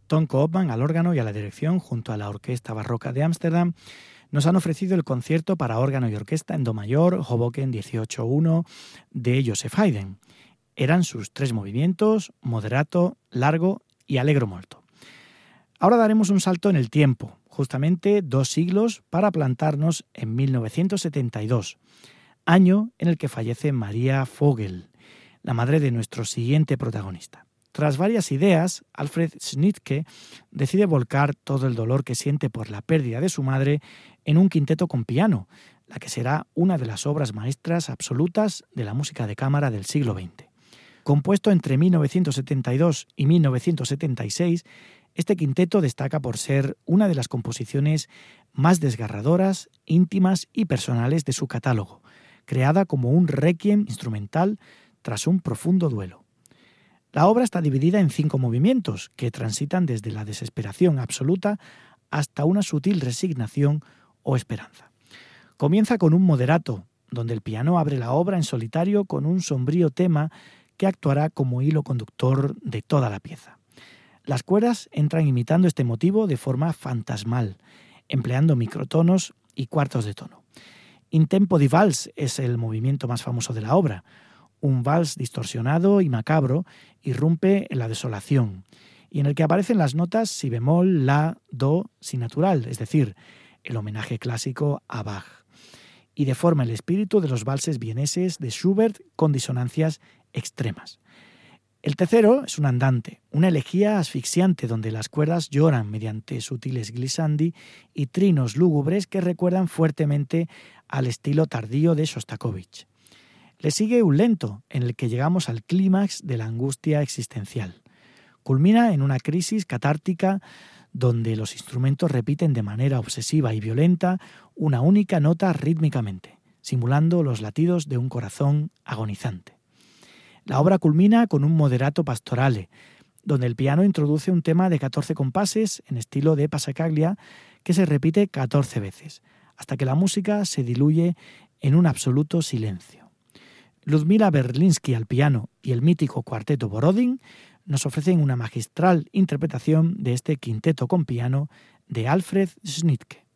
Ton Koopman al órgano y a la dirección, junto a la Orquesta Barroca de Ámsterdam, nos han ofrecido el concierto para órgano y orquesta en do mayor, Hoboken 18.1, de Joseph Haydn. Eran sus 3 movimientos, moderato, largo y allegro molto. Ahora daremos un salto en el tiempo, justamente 2 siglos, para plantarnos en 1972, año en el que fallece Maria Vogel, la madre de nuestro siguiente protagonista. Tras varias ideas, Alfred Schnittke decide volcar todo el dolor que siente por la pérdida de su madre en un quinteto con piano, la que será una de las obras maestras absolutas de la música de cámara del siglo XX. Compuesto entre 1972 y 1976, este quinteto destaca por ser una de las composiciones más desgarradoras, íntimas y personales de su catálogo, creada como un requiem instrumental tras un profundo duelo. La obra está dividida en 5 movimientos que transitan desde la desesperación absoluta hasta una sutil resignación o esperanza. Comienza con un moderato, donde el piano abre la obra en solitario con un sombrío tema que actuará como hilo conductor de toda la pieza. Las cuerdas entran imitando este motivo de forma fantasmal, empleando microtonos y cuartos de tono. In tempo di vals es el movimiento más famoso de la obra. Un vals distorsionado y macabro irrumpe en la desolación, y en el que aparecen las notas si bemol, la, do, si natural, es decir, el homenaje clásico a Bach, y deforma el espíritu de los valses vieneses de Schubert con disonancias extremas. El tercero es un andante, una elegía asfixiante donde las cuerdas lloran mediante sutiles glissandi y trinos lúgubres que recuerdan fuertemente al estilo tardío de Shostakovich. Le sigue un lento, en el que llegamos al clímax de la angustia existencial. Culmina en una crisis catártica donde los instrumentos repiten de manera obsesiva y violenta una única nota rítmicamente, simulando los latidos de un corazón agonizante. La obra culmina con un moderato pastorale, donde el piano introduce un tema de 14 compases en estilo de passacaglia que se repite 14 veces, hasta que la música se diluye en un absoluto silencio. Ludmila Berlinski al piano y el mítico cuarteto Borodin nos ofrecen una magistral interpretación de este quinteto con piano de Alfred Schnittke.